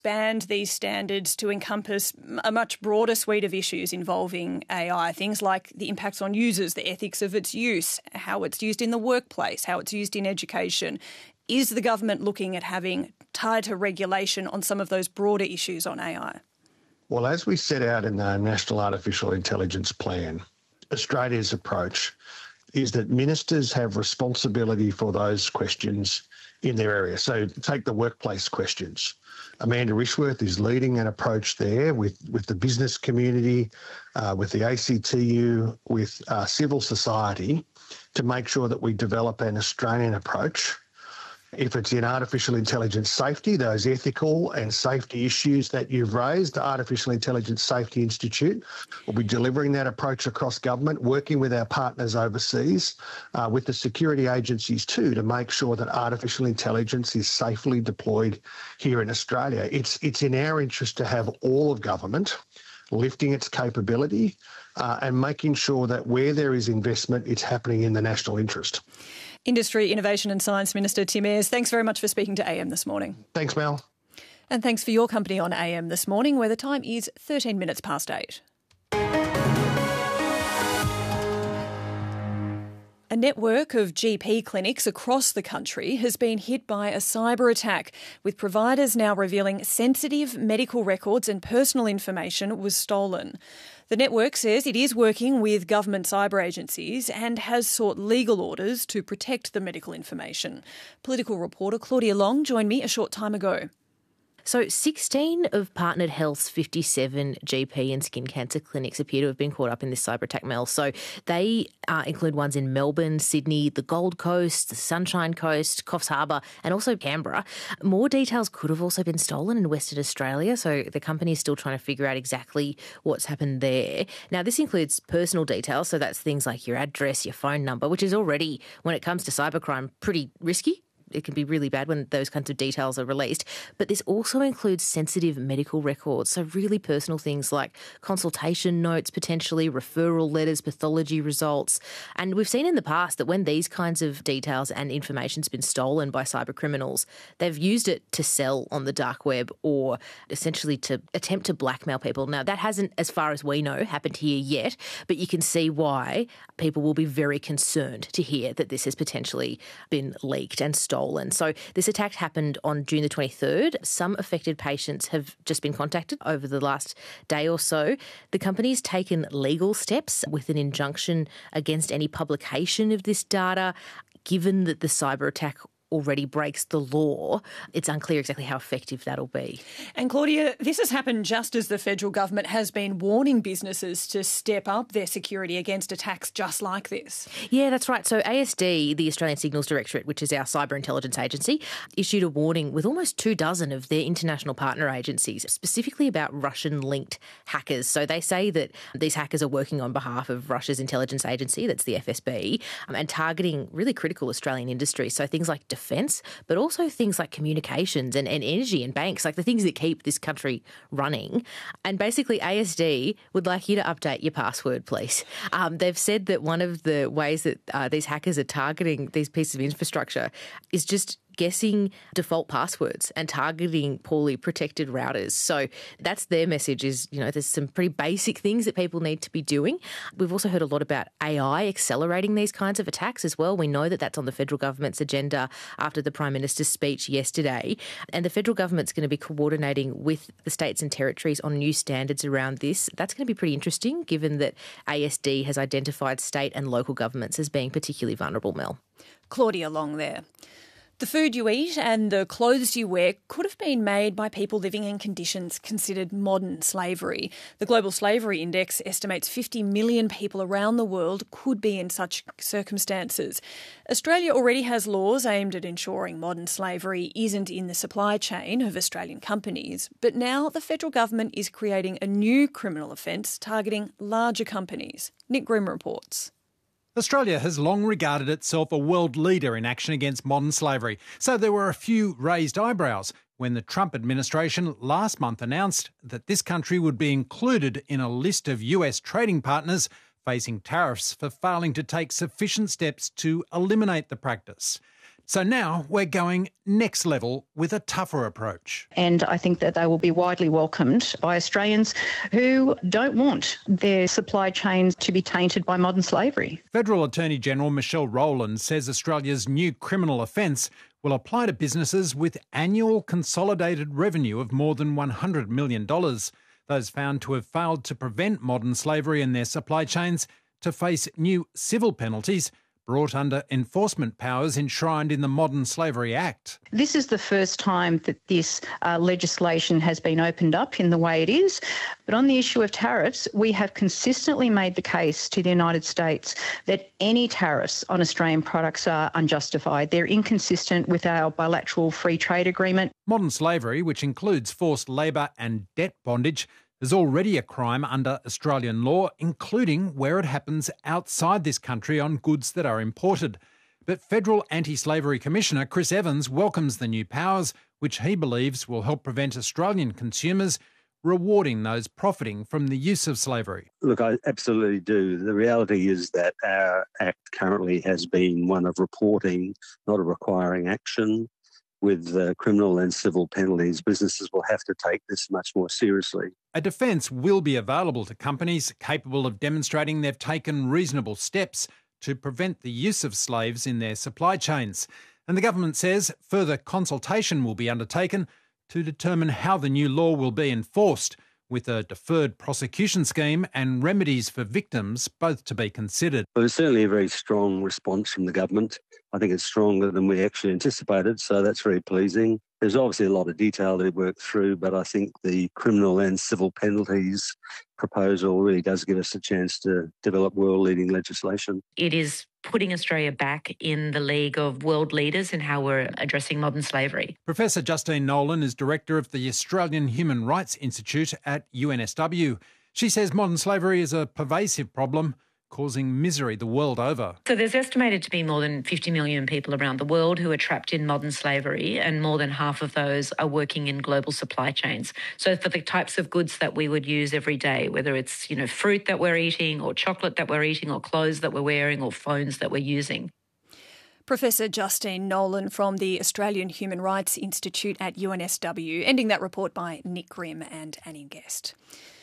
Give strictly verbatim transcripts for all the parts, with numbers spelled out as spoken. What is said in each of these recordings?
expand these standards to encompass a much broader suite of issues involving A I, things like the impacts on users, the ethics of its use, how it's used in the workplace, how it's used in education. Is the government looking at having tighter regulation on some of those broader issues on A I? Well, as we set out in the National Artificial Intelligence Plan, Australia's approach is that ministers have responsibility for those questions in their area. So take the workplace questions. Amanda Rishworth is leading an approach there with, with the business community, uh, with the A C T U, with uh, civil society to make sure that we develop an Australian approach. If it's in artificial intelligence safety, those ethical and safety issues that you've raised, the Artificial Intelligence Safety Institute will be delivering that approach across government, working with our partners overseas, uh, with the security agencies too, to make sure that artificial intelligence is safely deployed here in Australia. It's, it's in our interest to have all of government lifting its capability uh, and making sure that where there is investment, it's happening in the national interest. Industry, Innovation and Science Minister Tim Ayres, thanks very much for speaking to A M this morning. Thanks, Mel. And thanks for your company on A M this morning, where the time is thirteen minutes past eight. A network of G P clinics across the country has been hit by a cyber attack, with providers now revealing sensitive medical records and personal information was stolen. The network says it is working with government cyber agencies and has sought legal orders to protect the medical information. Political reporter Claudia Long joined me a short time ago. So sixteen of Partnered Health's fifty-seven G P and skin cancer clinics appear to have been caught up in this cyber attack, Mel. So they uh, include ones in Melbourne, Sydney, the Gold Coast, the Sunshine Coast, Coffs Harbour and also Canberra. More details could have also been stolen in Western Australia, so the company is still trying to figure out exactly what's happened there. Now, this includes personal details, so that's things like your address, your phone number, which is already, when it comes to cybercrime, pretty risky. It can be really bad when those kinds of details are released. But this also includes sensitive medical records, so really personal things like consultation notes, potentially referral letters, pathology results. And we've seen in the past that when these kinds of details and information's been stolen by cyber criminals, they've used it to sell on the dark web or essentially to attempt to blackmail people. Now, that hasn't, as far as we know, happened here yet, but you can see why people will be very concerned to hear that this has potentially been leaked and stolen. So this attack happened on June the twenty-third. Some affected patients have just been contacted over the last day or so. The company's taken legal steps with an injunction against any publication of this data. Given that the cyber attack already breaks the law, it's unclear exactly how effective that'll be. And Claudia, this has happened just as the federal government has been warning businesses to step up their security against attacks just like this. Yeah, that's right. So A S D, the Australian Signals Directorate, which is our cyber intelligence agency, issued a warning with almost two dozen of their international partner agencies, specifically about Russian-linked hackers. So they say that these hackers are working on behalf of Russia's intelligence agency, that's the F S B, um, and targeting really critical Australian industries. So things like defence, but also things like communications and, and energy and banks, like the things that keep this country running. And basically A S D would like you to update your password, please. Um, they've said that one of the ways that uh, these hackers are targeting these pieces of infrastructure is just guessing default passwords and targeting poorly protected routers. So that's their message is, you know, there's some pretty basic things that people need to be doing. We've also heard a lot about A I accelerating these kinds of attacks as well. We know that that's on the federal government's agenda after the Prime Minister's speech yesterday. And the federal government's going to be coordinating with the states and territories on new standards around this. That's going to be pretty interesting, given that A S D has identified state and local governments as being particularly vulnerable, Mel. Claudia Long there. The food you eat and the clothes you wear could have been made by people living in conditions considered modern slavery. The Global Slavery Index estimates fifty million people around the world could be in such circumstances. Australia already has laws aimed at ensuring modern slavery isn't in the supply chain of Australian companies, but now the federal government is creating a new criminal offence targeting larger companies. Nick Grimm reports. Australia has long regarded itself a world leader in action against modern slavery, so there were a few raised eyebrows when the Trump administration last month announced that this country would be included in a list of U S trading partners facing tariffs for failing to take sufficient steps to eliminate the practice. So now we're going next level with a tougher approach. And I think that they will be widely welcomed by Australians who don't want their supply chains to be tainted by modern slavery. Federal Attorney General Michelle Rowland says Australia's new criminal offence will apply to businesses with annual consolidated revenue of more than one hundred million dollars. Those found to have failed to prevent modern slavery in their supply chains to face new civil penalties brought under enforcement powers enshrined in the Modern Slavery Act. This is the first time that this uh, legislation has been opened up in the way it is. But on the issue of tariffs, we have consistently made the case to the United States that any tariffs on Australian products are unjustified. They're inconsistent with our bilateral free trade agreement. Modern slavery, which includes forced labour and debt bondage, is already a crime under Australian law, including where it happens outside this country on goods that are imported. But Federal Anti-Slavery Commissioner Chris Evans welcomes the new powers, which he believes will help prevent Australian consumers rewarding those profiting from the use of slavery. Look, I absolutely do. The reality is that our Act currently has been one of reporting, not of requiring action. With uh, criminal and civil penalties, businesses will have to take this much more seriously. A defence will be available to companies capable of demonstrating they've taken reasonable steps to prevent the use of slaves in their supply chains. And the government says further consultation will be undertaken to determine how the new law will be enforced, with a deferred prosecution scheme and remedies for victims both to be considered. Well, there's certainly a very strong response from the government. I think it's stronger than we actually anticipated, so that's very pleasing. There's obviously a lot of detail to work through, but I think the criminal and civil penalties proposal really does give us a chance to develop world-leading legislation. It is putting Australia back in the league of world leaders in how we're addressing modern slavery. Professor Justine Nolan is director of the Australian Human Rights Institute at U N S W. She says modern slavery is a pervasive problem, causing misery the world over. So there's estimated to be more than fifty million people around the world who are trapped in modern slavery, and more than half of those are working in global supply chains. So for the types of goods that we would use every day, whether it's, you know, fruit that we're eating or chocolate that we're eating or clothes that we're wearing or phones that we're using. Professor Justine Nolan from the Australian Human Rights Institute at U N S W, ending that report by Nick Grimm and Annie Guest.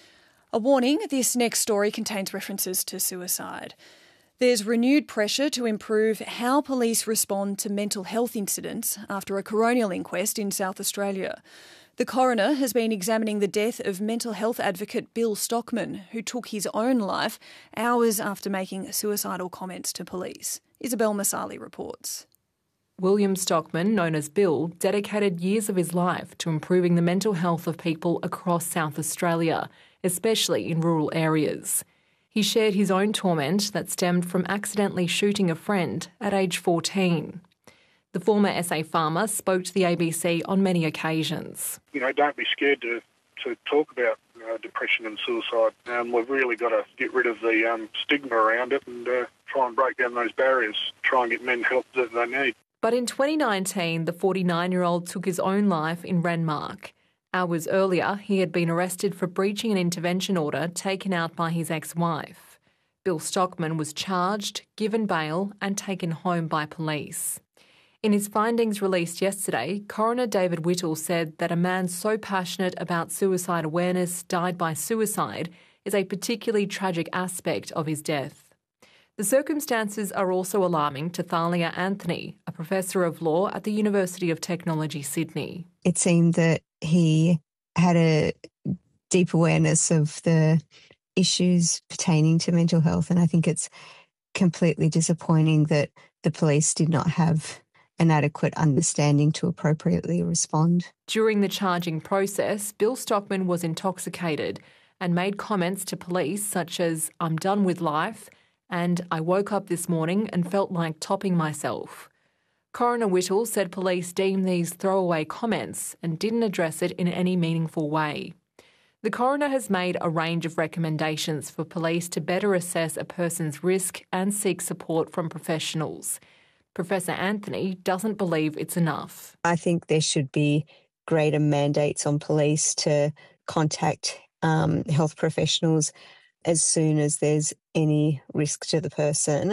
A warning, this next story contains references to suicide. There's renewed pressure to improve how police respond to mental health incidents after a coronial inquest in South Australia. The coroner has been examining the death of mental health advocate Bill Stockman, who took his own life hours after making suicidal comments to police. Isabel Masali reports. William Stockman, known as Bill, dedicated years of his life to improving the mental health of people across South Australia, especially in rural areas. He shared his own torment that stemmed from accidentally shooting a friend at age fourteen. The former S A farmer spoke to the A B C on many occasions. You know, don't be scared to, to talk about uh, depression and suicide. Um, we've really got to get rid of the um, stigma around it and uh, try and break down those barriers, try and get men help that they need. But in twenty nineteen, the forty-nine-year-old took his own life in Renmark. Hours earlier, he had been arrested for breaching an intervention order taken out by his ex-wife. Bill Stockman was charged, given bail and taken home by police. In his findings released yesterday, Coroner David Whittle said that a man so passionate about suicide awareness died by suicide is a particularly tragic aspect of his death. The circumstances are also alarming to Thalia Anthony, a professor of law at the University of Technology, Sydney. It seemed that he had a deep awareness of the issues pertaining to mental health, and I think it's completely disappointing that the police did not have an adequate understanding to appropriately respond. During the charging process, Bill Stockman was intoxicated and made comments to police such as, "I'm done with life," and "I woke up this morning and felt like topping myself." Coroner Whittle said police deemed these throwaway comments and didn't address it in any meaningful way. The coroner has made a range of recommendations for police to better assess a person's risk and seek support from professionals. Professor Anthony doesn't believe it's enough. I think there should be greater mandates on police to contact um, health professionals as soon as there's any risk to the person.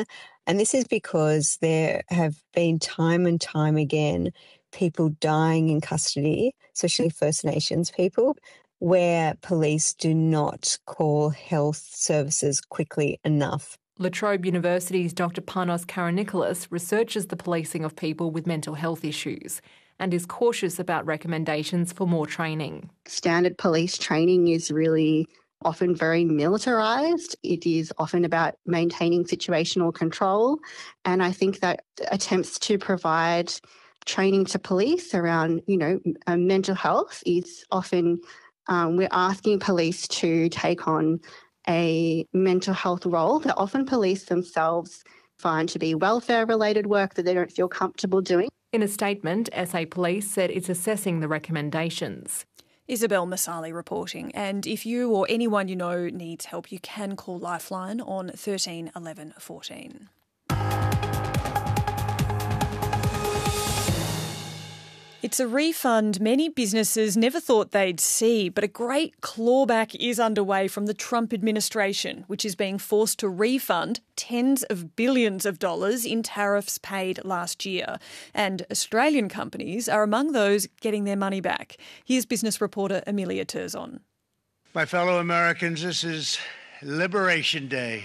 And this is because there have been time and time again people dying in custody, especially First Nations people, where police do not call health services quickly enough. La Trobe University's Doctor Panos Karanikolas researches the policing of people with mental health issues and is cautious about recommendations for more training. Standard police training is really often very militarised. It is often about maintaining situational control. And I think that attempts to provide training to police around, you know, uh, mental health is often, um, we're asking police to take on a mental health role that often police themselves find to be welfare-related work that they don't feel comfortable doing. In a statement, S A Police said it's assessing the recommendations. Isabel Masali reporting. And if you or anyone you know needs help, you can call Lifeline on thirteen eleven fourteen. It's a refund many businesses never thought they'd see, but a great clawback is underway from the Trump administration, which is being forced to refund tens of billions of dollars in tariffs paid last year. And Australian companies are among those getting their money back. Here's business reporter Amelia Terzon. My fellow Americans, this is Liberation Day.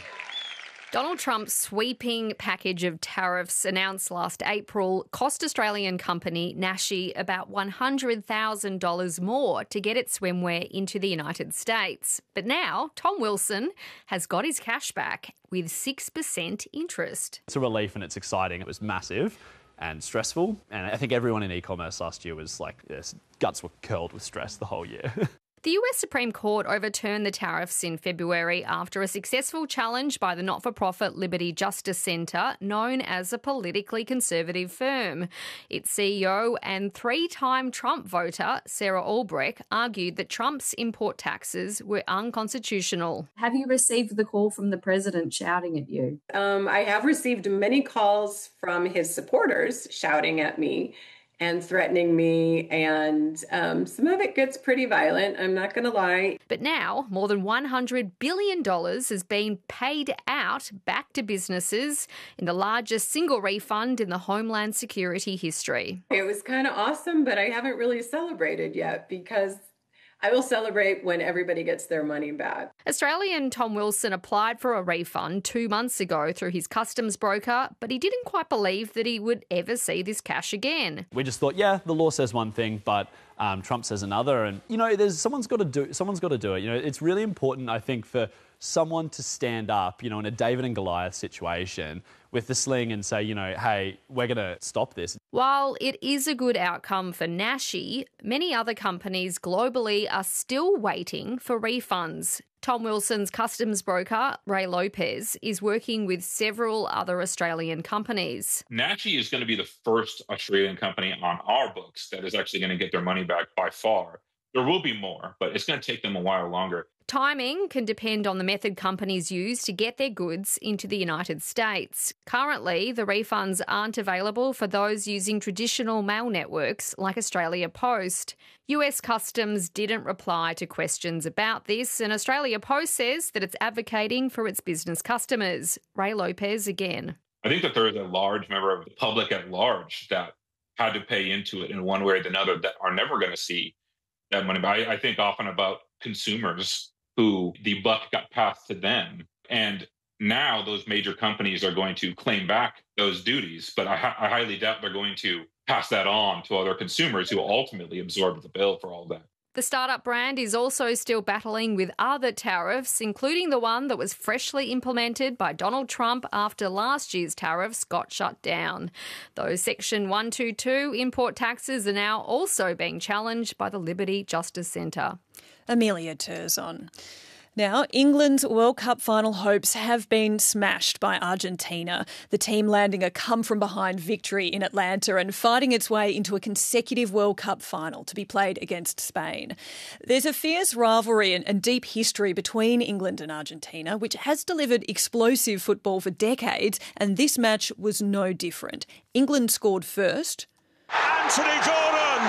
Donald Trump's sweeping package of tariffs announced last April cost Australian company Nashi about one hundred thousand dollars more to get its swimwear into the United States. But now Tom Wilson has got his cash back with six percent interest. It's a relief and it's exciting. It was massive and stressful. And I think everyone in e-commerce last year was like, yes, guts were curled with stress the whole year. The U S Supreme Court overturned the tariffs in February after a successful challenge by the not-for-profit Liberty Justice Centre, known as a politically conservative firm. Its C E O and three-time Trump voter, Sarah Albrecht, argued that Trump's import taxes were unconstitutional. Have you received the call from the president shouting at you? Um, I have received many calls from his supporters shouting at me and threatening me, and um, some of it gets pretty violent, I'm not going to lie. But now, more than one hundred billion dollars has been paid out back to businesses in the largest single refund in the Homeland Security history. It was kind of awesome, but I haven't really celebrated yet because I will celebrate when everybody gets their money back. Australian Tom Wilson applied for a refund two months ago through his customs broker, but he didn't quite believe that he would ever see this cash again. We just thought, yeah, the law says one thing, but um, Trump says another, and you know, there's someone's got to do someone's got to do it. You know, it's really important, I think, for someone to stand up, you know, in a David and Goliath situation with the sling and say, you know, hey, we're going to stop this. While it is a good outcome for Nashi, many other companies globally are still waiting for refunds. Tom Wilson's customs broker, Ray Lopez, is working with several other Australian companies. Nashi is going to be the first Australian company on our books that is actually going to get their money back by far. There will be more, but it's going to take them a while longer. Timing can depend on the method companies use to get their goods into the United States. Currently, the refunds aren't available for those using traditional mail networks like Australia Post. U S Customs didn't reply to questions about this, and Australia Post says that it's advocating for its business customers. Ray Lopez again. I think that there is a large member of the public at large that had to pay into it in one way or another that are never going to see that money. But I, I think often about consumers who the buck got passed to them. And now those major companies are going to claim back those duties. But I, I highly doubt they're going to pass that on to other consumers who will ultimately absorb the bill for all that. The startup brand is also still battling with other tariffs, including the one that was freshly implemented by Donald Trump after last year's tariffs got shut down. Those Section one twenty-two import taxes are now also being challenged by the Liberty Justice Centre. Amelia Terzon. Now, England's World Cup final hopes have been smashed by Argentina, the team landing a come-from-behind victory in Atlanta and fighting its way into a consecutive World Cup final to be played against Spain. There's a fierce rivalry and, and deep history between England and Argentina, which has delivered explosive football for decades, and this match was no different. England scored first. Anthony Gordon!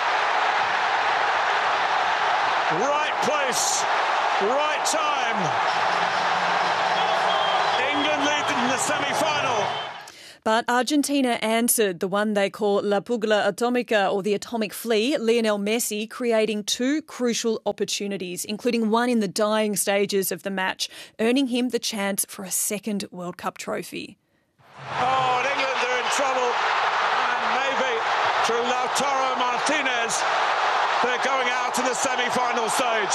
Right place. Right time. England lead the semi-final. But Argentina answered, the one they call La Pugla Atomica, or the atomic flea, Lionel Messi, creating two crucial opportunities, including one in the dying stages of the match, earning him the chance for a second World Cup trophy. Oh, and England are in trouble. And maybe through Lautaro Martinez, they're going out to the semi-final stage.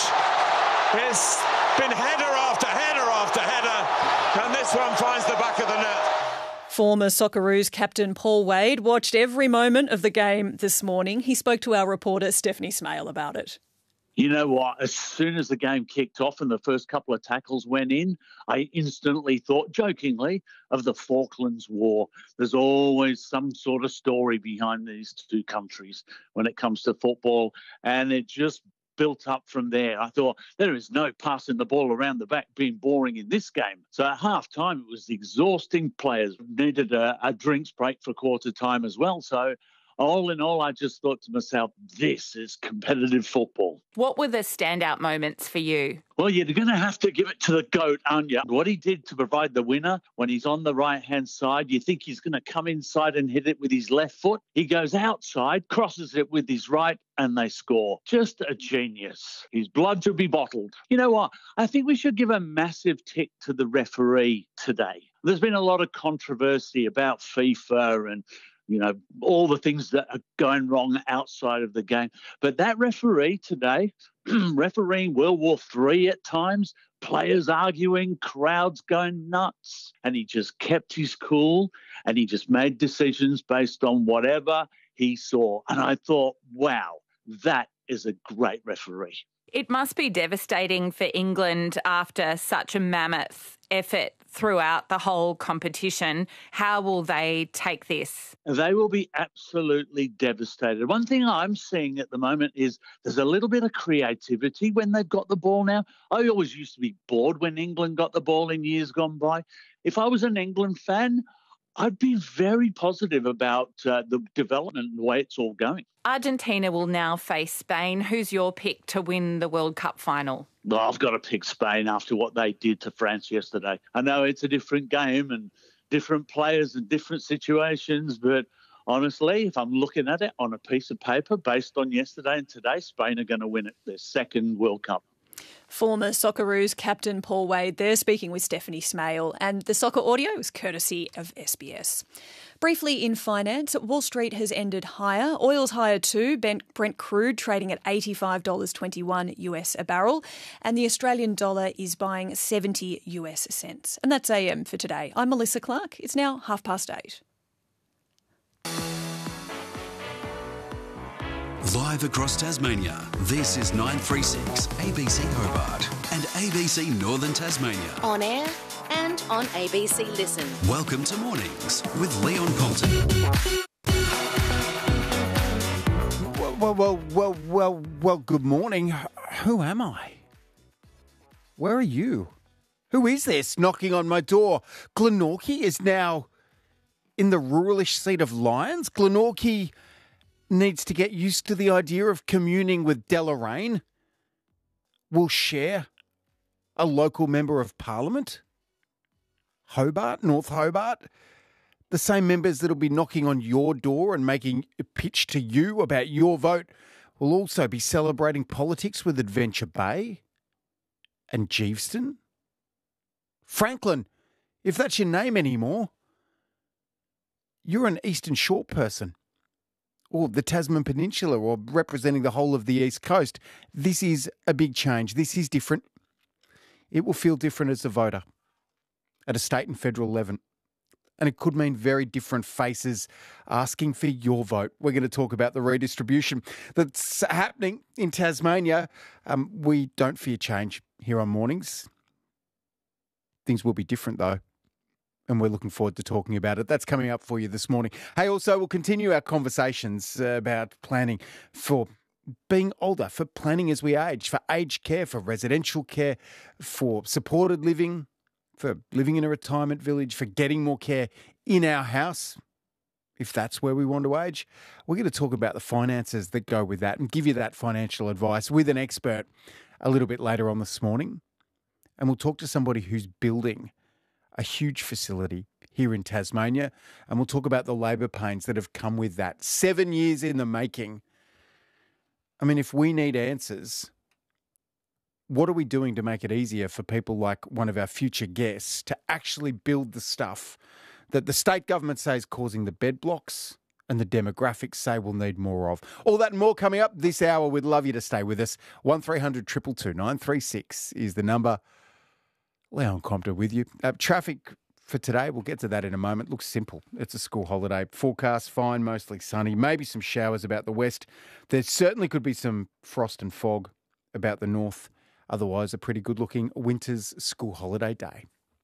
It's been header after header after header, and this one finds the back of the net. Former Socceroos captain Paul Wade watched every moment of the game this morning. He spoke to our reporter Stephanie Smale about it. You know what? As soon as the game kicked off and the first couple of tackles went in, I instantly thought, jokingly, of the Falklands War. There's always some sort of story behind these two countries when it comes to football, and it just built up from there. I thought there is no passing the ball around the back being boring in this game. So at half time, it was exhausting. Players needed a, a drinks break for quarter time as well. So all in all, I just thought to myself, this is competitive football. What were the standout moments for you? Well, you're going to have to give it to the GOAT, aren't you? What he did to provide the winner when he's on the right-hand side, you think he's going to come inside and hit it with his left foot. He goes outside, crosses it with his right, and they score. Just a genius. His blood to be bottled. You know what? I think we should give a massive tick to the referee today. There's been a lot of controversy about FIFA and you know, all the things that are going wrong outside of the game. But that referee today, refereeing World War Three at times, players arguing, crowds going nuts, and he just kept his cool and he just made decisions based on whatever he saw. And I thought, wow, that is a great referee. It must be devastating for England after such a mammoth effort throughout the whole competition. How will they take this? They will be absolutely devastated. One thing I'm seeing at the moment is there's a little bit of creativity when they've got the ball now. I always used to be bored when England got the ball in years gone by. If I was an England fan, I'd be very positive about uh, the development and the way it's all going. Argentina will now face Spain. Who's your pick to win the World Cup final? Well, I've got to pick Spain after what they did to France yesterday. I know it's a different game and different players and different situations, but honestly, if I'm looking at it on a piece of paper based on yesterday and today, Spain are going to win it, their second World Cup. Former Socceroos captain Paul Wade there speaking with Stephanie Smale, and the soccer audio is courtesy of S B S. Briefly in finance, Wall Street has ended higher. Oil's higher too, Brent crude trading at eighty-five dollars twenty-one U S a barrel, and the Australian dollar is buying seventy U S cents. And that's A M for today. I'm Melissa Clark. It's now half past eight. Live across Tasmania, this is nine three six A B C Hobart and A B C Northern Tasmania. On air and on A B C Listen. Welcome to Mornings with Leon Colton. Well, well, well, well, well, well, good morning. Who am I? Where are you? Who is this knocking on my door? Glenorchy is now in the ruralish seat of Lyons. Glenorchy needs to get used to the idea of communing with Deloraine. Will share a local member of Parliament. Hobart, North Hobart, the same members that will be knocking on your door and making a pitch to you about your vote will also be celebrating politics with Adventure Bay and Geeveston. Franklin, if that's your name anymore, you're an Eastern Shore person, or the Tasman Peninsula, or representing the whole of the East Coast. This is a big change. This is different. It will feel different as a voter at a state and federal level. And it could mean very different faces asking for your vote. We're going to talk about the redistribution that's happening in Tasmania. Um, we don't fear change here on Mornings. Things will be different, though, and we're looking forward to talking about it. That's coming up for you this morning. Hey, also, we'll continue our conversations uh, about planning for being older, for planning as we age, for aged care, for residential care, for supported living, for living in a retirement village, for getting more care in our house, if that's where we want to age. We're going to talk about the finances that go with that and give you that financial advice with an expert a little bit later on this morning. And we'll talk to somebody who's building a huge facility here in Tasmania, and we'll talk about the labour pains that have come with that. Seven years in the making. I mean, if we need answers, what are we doing to make it easier for people like one of our future guests to actually build the stuff that the state government says causing the bed blocks and the demographics say we'll need more of? All that and more coming up this hour. We'd love you to stay with us. one three hundred two two two nine three six is the number. Leon Compton with you. Uh, traffic for today, we'll get to that in a moment. Looks simple. It's a school holiday. Forecast fine, mostly sunny. Maybe some showers about the west. There certainly could be some frost and fog about the north. Otherwise, a pretty good-looking winter's school holiday day.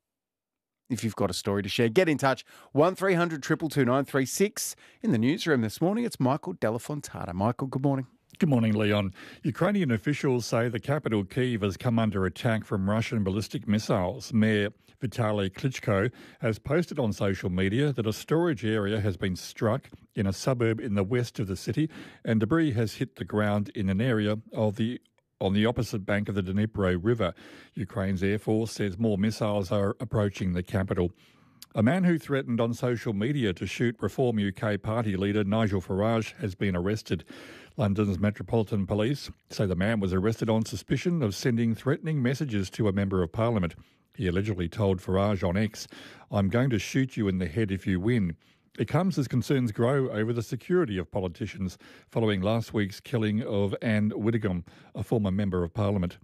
If you've got a story to share, get in touch. one three hundred two two two nine three six. In the newsroom this morning, it's Michael Delafontana. Michael, good morning. Good morning, Leon. Ukrainian officials say the capital, Kyiv, has come under attack from Russian ballistic missiles. Mayor Vitaly Klitschko has posted on social media that a storage area has been struck in a suburb in the west of the city, and debris has hit the ground in an area of the on the opposite bank of the Dnipro River. Ukraine's Air Force says more missiles are approaching the capital. A man who threatened on social media to shoot Reform U K party leader Nigel Farage has been arrested. London's Metropolitan Police say the man was arrested on suspicion of sending threatening messages to a Member of Parliament. He allegedly told Farage on X, "I'm going to shoot you in the head if you win." It comes as concerns grow over the security of politicians following last week's killing of Anne Widdecombe, a former Member of Parliament.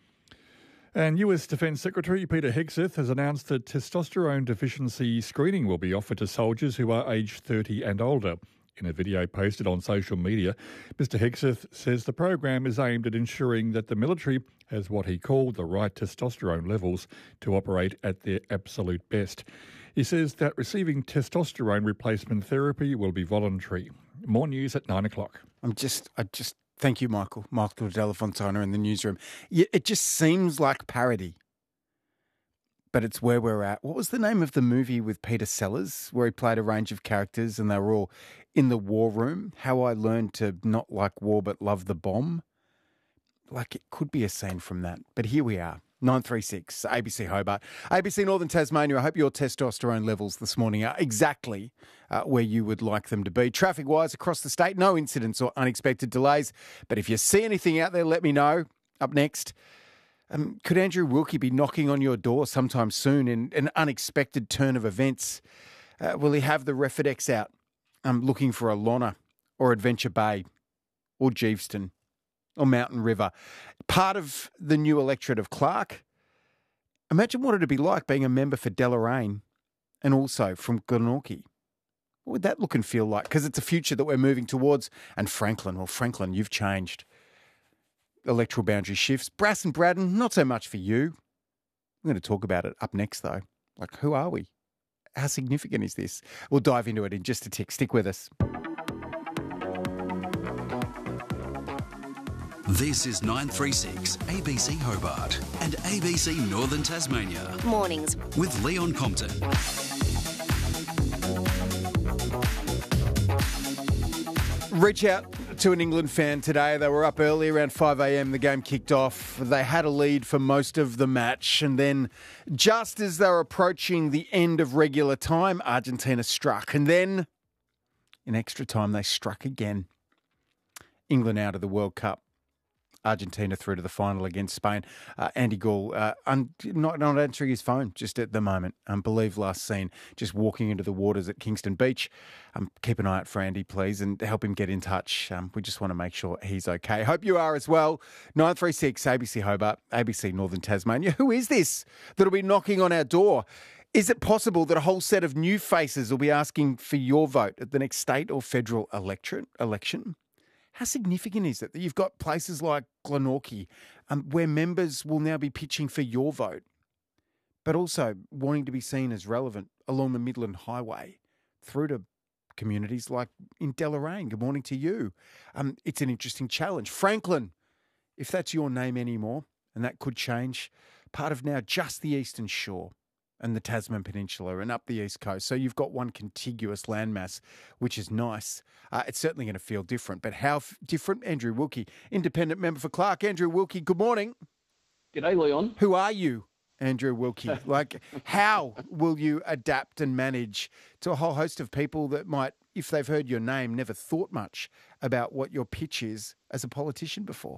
And U S Defence Secretary Peter Hegseth has announced that testosterone deficiency screening will be offered to soldiers who are aged thirty and older. In a video posted on social media, Mister Hegseth says the program is aimed at ensuring that the military has what he called the right testosterone levels to operate at their absolute best. He says that receiving testosterone replacement therapy will be voluntary. More news at nine o'clock. I'm just, I just, thank you, Michael. Michael Delafontana in the newsroom. It just seems like parody, but it's where we're at. What was the name of the movie with Peter Sellers, where he played a range of characters and they were all in the war room? How I Learned to Not Like War But Love the Bomb. Like, it could be a scene from that. But here we are. nine three six, A B C Hobart. A B C Northern Tasmania, I hope your testosterone levels this morning are exactly uh, where you would like them to be. Traffic-wise across the state, no incidents or unexpected delays. But if you see anything out there, let me know. Up next, um, could Andrew Wilkie be knocking on your door sometime soon in an unexpected turn of events? Uh, will he have the Refidex out? I'm looking for a Lonna or Adventure Bay or Geeveston or Mountain River. Part of the new electorate of Clark. Imagine what it'd be like being a member for Deloraine and also from Glenorchy. What would that look and feel like? Because it's a future that we're moving towards. And Franklin, well, Franklin, you've changed. Electoral boundary shifts. Brass and Braddon, not so much for you. I'm going to talk about it up next, though. Like, who are we? How significant is this? We'll dive into it in just a tick. Stick with us. This is nine three six A B C Hobart and A B C Northern Tasmania. Mornings with Leon Compton. Reach out to an England fan today. They were up early around five a.m. The game kicked off. They had a lead for most of the match. And then just as they were approaching the end of regular time, Argentina struck. And then in extra time, they struck again. England out of the World Cup. Argentina through to the final against Spain. Uh, Andy Gould uh, un- not, not answering his phone just at the moment. I um, believe last seen just walking into the waters at Kingston Beach. Um, keep an eye out for Andy, please, and help him get in touch. Um, we just want to make sure he's okay. Hope you are as well. nine three six A B C Hobart, A B C Northern Tasmania. Who is this that'll be knocking on our door? Is it possible that a whole set of new faces will be asking for your vote at the next state or federal electorate election? How significant is it that you've got places like Glenorchy um, where members will now be pitching for your vote, but also wanting to be seen as relevant along the Midland Highway through to communities like in Deloraine? Good morning to you. Um, it's an interesting challenge. Franklin, if that's your name anymore, and that could change, part of now just the Eastern Shore and the Tasman Peninsula and up the East Coast. So you've got one contiguous landmass, which is nice. Uh, it's certainly going to feel different. But how f- different? Andrew Wilkie, independent member for Clark. Andrew Wilkie, good morning. G'day, Leon. Who are you? Andrew Wilkie? Like, how will you adapt and manage to a whole host of people that might, if they've heard your name, never thought much about what your pitch is as a politician before?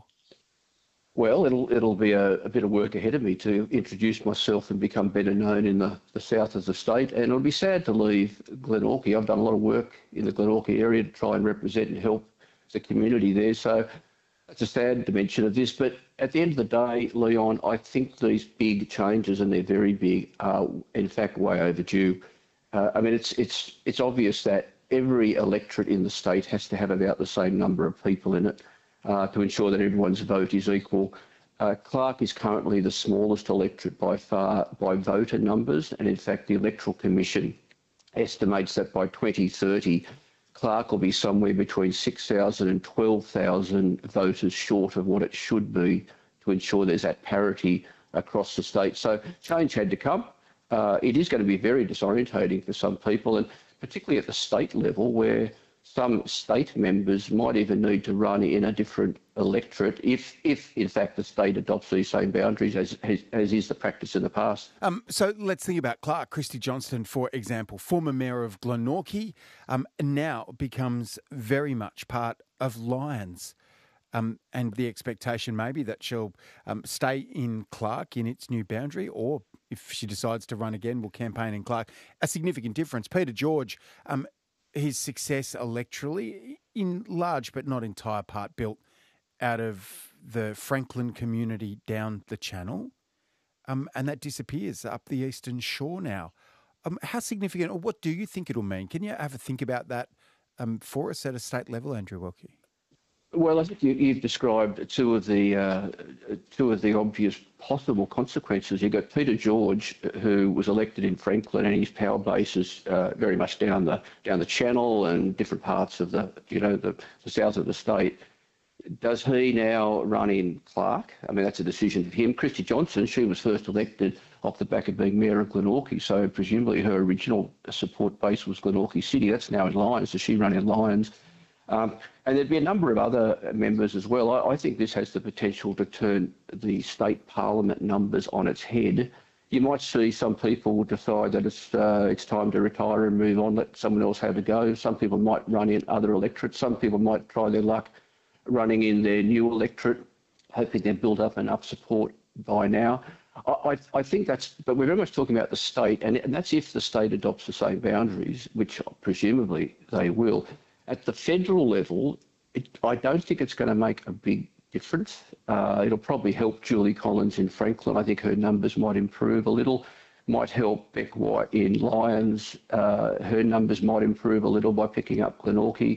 Well, it'll it'll be a, a bit of work ahead of me to introduce myself and become better known in the, the south of the state. And it'll be sad to leave Glenorchy. I've done a lot of work in the Glenorchy area to try and represent and help the community there. So it's a sad dimension of this. But at the end of the day, Leon, I think these big changes, and they're very big, are in fact way overdue. Uh, I mean, it's it's it's obvious that every electorate in the state has to have about the same number of people in it. Uh, to ensure that everyone's vote is equal. Uh, Clark is currently the smallest electorate by far by voter numbers, and in fact the Electoral Commission estimates that by twenty thirty, Clark will be somewhere between six thousand and twelve thousand voters short of what it should be to ensure there's that parity across the state. So change had to come. Uh, it is going to be very disorientating for some people, and particularly at the state level, where some state members might even need to run in a different electorate if, if in fact, the state adopts these same boundaries as, as, as is the practice in the past. Um, so let's think about Clark. Christy Johnston, for example, former mayor of Glenorchy, um, now becomes very much part of Lyons. Um, and the expectation maybe that she'll um, stay in Clark in its new boundary, or if she decides to run again, will campaign in Clark. A significant difference. Peter George, um, his success electorally, in large but not entire part, built out of the Franklin community down the Channel, um, and that disappears up the Eastern Shore now. Um, how significant, or what do you think it'll mean? Can you have a think about that um, for us at a state level, Andrew Wilkie? Well, I think you, you've described two of the uh, two of the obvious possible consequences. You've got Peter George, who was elected in Franklin, and his power base is uh, very much down the down the Channel and different parts of the you know the, the south of the state. Does he now run in Clark? I mean, that's a decision for him. Christy Johnston, she was first elected off the back of being mayor of Glenorchy, so presumably her original support base was Glenorchy City. That's now in Lyons, so she ran in Lyons. Um, and there'd be a number of other members as well. I, I think this has the potential to turn the state parliament numbers on its head. You might see some people decide that it's uh, it's time to retire and move on, let someone else have a go. Some people might run in other electorates. Some people might try their luck running in their new electorate, hoping they've built up enough support by now. I, I, I think that's, but we're very much talking about the state, and, and that's if the state adopts the same boundaries, which presumably they will. At the federal level, it, I don't think it's going to make a big difference. Uh, it'll probably help Julie Collins in Franklin. I think her numbers might improve a little. Might help Beck White in Lyons. Uh, her numbers might improve a little by picking up Glenorchy.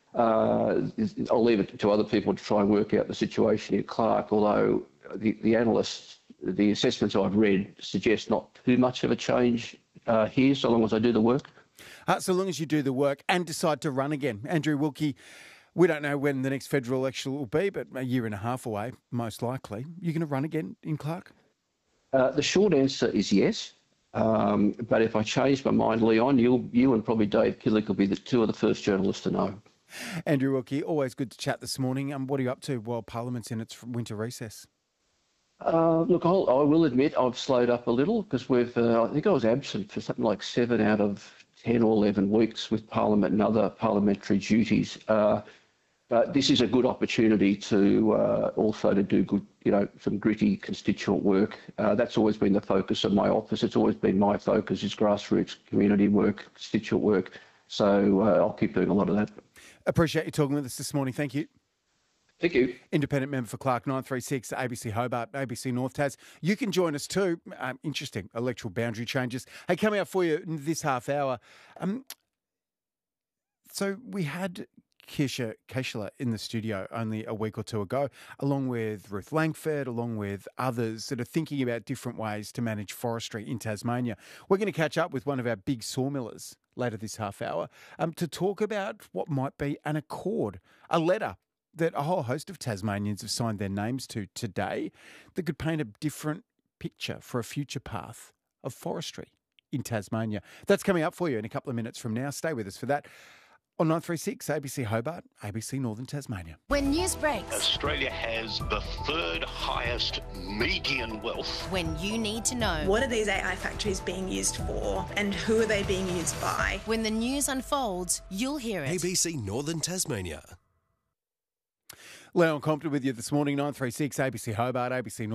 Uh, I'll leave it to other people to try and work out the situation in Clark, although the, the analysts, the assessments I've read suggest not too much of a change uh, here, so long as I do the work. Uh, so long as you do the work and decide to run again. Andrew Wilkie, we don't know when the next federal election will be, but a year and a half away, most likely. You're going to run again in Clark? Uh, the short answer is yes. Um, but if I change my mind, Leon, you you and probably Dave Killick will be the two of the first journalists to know. Andrew Wilkie, always good to chat this morning. Um, what are you up to while Parliament's in its winter recess? Uh, look, I'll, I will admit I've slowed up a little because we've. Uh, I think I was absent for something like seven out of ten or eleven weeks with Parliament and other parliamentary duties. Uh, but this is a good opportunity to uh, also to do good, you know, some gritty constituent work. Uh, that's always been the focus of my office. It's always been my focus is grassroots community work, constituent work. So uh, I'll keep doing a lot of that. Appreciate you talking with us this morning. Thank you. Thank you. Independent member for Clark, nine three six, A B C Hobart, A B C North Tas. You can join us too. Um, interesting electoral boundary changes. Hey, coming up for you in this half hour. Um, so we had Kirsha Keshler in the studio only a week or two ago, along with Ruth Langford, along with others that are thinking about different ways to manage forestry in Tasmania. We're going to catch up with one of our big sawmillers later this half hour um, to talk about what might be an accord, a letter that a whole host of Tasmanians have signed their names to today that could paint a different picture for a future path of forestry in Tasmania. That's coming up for you in a couple of minutes from now. Stay with us for that. on nine three six, A B C Hobart, A B C Northern Tasmania. When news breaks, Australia has the third highest median wealth. When you need to know. What are these A I factories being used for and who are they being used by? When the news unfolds, you'll hear it. A B C Northern Tasmania. Leon Compton with you this morning, nine three six, A B C Hobart, A B C Northern